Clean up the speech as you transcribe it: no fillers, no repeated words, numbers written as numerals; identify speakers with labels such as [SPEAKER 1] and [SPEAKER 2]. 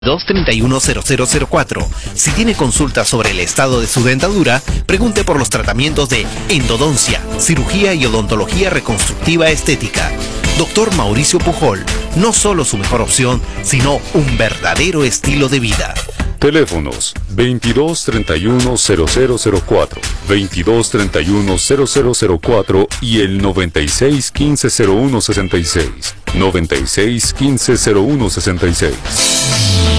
[SPEAKER 1] 231-0004. Si tiene consultas sobre el estado de su dentadura, pregunte por los tratamientos de endodoncia, cirugía y odontología reconstructiva estética. Doctor Mauricio Pujol, no solo su mejor opción, sino un verdadero estilo de vida.
[SPEAKER 2] Teléfonos 2231-0004, 2231-0004 y el 9615-0166, 9615-0166.